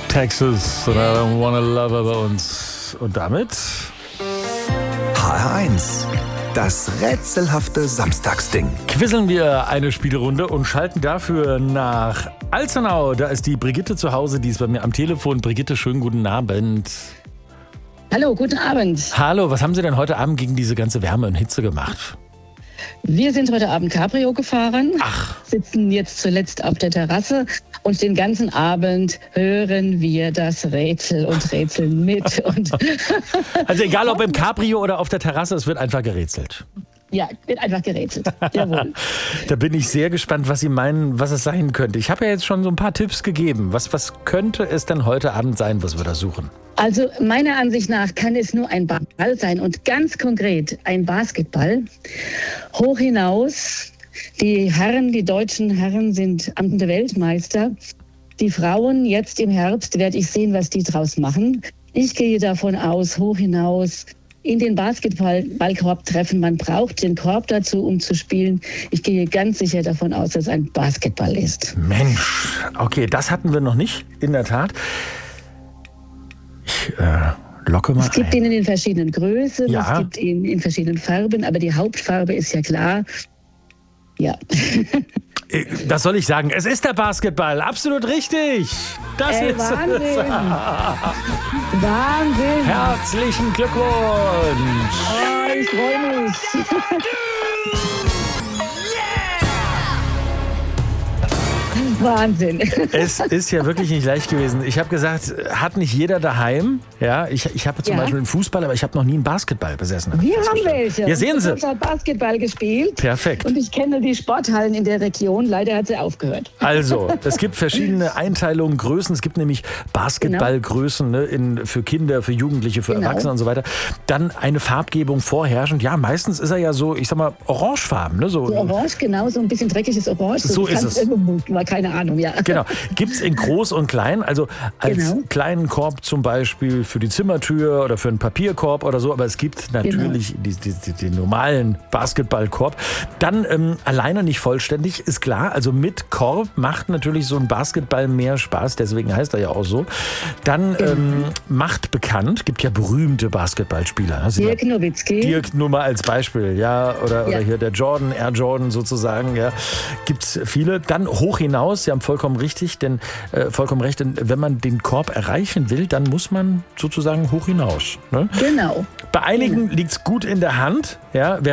Texas und I don't wanna love her bei uns. Und damit HR1, das rätselhafte Samstagsding. quizzeln wir eine Spielrunde und schalten dafür nach Alzenau. Da ist die Brigitte zu Hause, die ist bei mir am Telefon. Brigitte, schönen guten Abend. Hallo, guten Abend. Hallo, was haben Sie denn heute Abend gegen diese ganze Wärme und Hitze gemacht? Wir sind heute Abend Cabrio gefahren, sitzen jetzt zuletzt auf der Terrasse und den ganzen Abend hören wir das Rätsel und rätseln mit. Und Also egal ob im Cabrio oder auf der Terrasse, es wird einfach gerätselt. ja, wird einfach gerätselt. Jawohl. Da bin ich sehr gespannt, was Sie meinen, was es sein könnte. Ich habe ja jetzt schon so ein paar Tipps gegeben. Was könnte es denn heute Abend sein, was wir da suchen? Also meiner Ansicht nach kann es nur ein Ball sein und ganz konkret ein Basketball. Hoch hinaus, die Herren, die deutschen Herren sind amtende Weltmeister. Die Frauen jetzt im Herbst werde ich sehen, was die draus machen. Ich gehe davon aus, hoch hinaus in den Basketballkorb treffen. Man braucht den Korb dazu, um zu spielen. Ich gehe ganz sicher davon aus, dass es ein Basketball ist. Mensch, okay, das hatten wir noch nicht, in der Tat. Ich locke mal Es gibt ein. ihn in verschiedenen Größen, Ja. es gibt ihn in verschiedenen Farben, aber die Hauptfarbe ist ja klar. Ja. Das soll ich sagen. Es ist der Basketball. Absolut richtig. Das ist Wahnsinn. es. Wahnsinn. Herzlichen Glückwunsch. Oh, ich freue mich. Wahnsinn. Es ist ja wirklich nicht leicht gewesen. Ich habe gesagt, hat nicht jeder daheim. Ja, ich habe zum Ja. Beispiel einen Fußball, aber ich habe noch nie einen Basketball besessen. Wir haben welche. Ja, sehen Sie. Ich habe Basketball gespielt. Perfekt. Und ich kenne die Sporthallen in der Region. Leider hat sie aufgehört. Also, es gibt verschiedene Einteilungen, Größen. Es gibt nämlich Basketballgrößen, ne, für Kinder, für Jugendliche, für Genau. Erwachsene und so weiter. Dann eine Farbgebung vorherrschend. Ja, meistens ist er ja so, ich sag mal, orangefarben. Ne, so. So orange, genau, so ein bisschen dreckiges Orange. So ist es. War keine Ahnung, ja. Genau. Gibt es in groß und klein, also als Genau. kleinen Korb zum Beispiel für die Zimmertür oder für einen Papierkorb oder so, aber es gibt natürlich den normalen Basketballkorb. Dann alleine nicht vollständig, ist klar, also mit Korb macht natürlich so ein Basketball mehr Spaß, deswegen heißt er ja auch so. Dann macht bekannt, gibt ja berühmte Basketballspieler. Ne? Dirk Nowitzki. Dirk nur mal als Beispiel, ja, oder hier der Jordan, Air Jordan sozusagen, ja, gibt's viele. Dann hoch hinaus, Sie haben vollkommen recht, denn wenn man den Korb erreichen will, dann muss man sozusagen hoch hinaus. Ne? Genau. Bei einigen liegt's gut in der Hand, ja.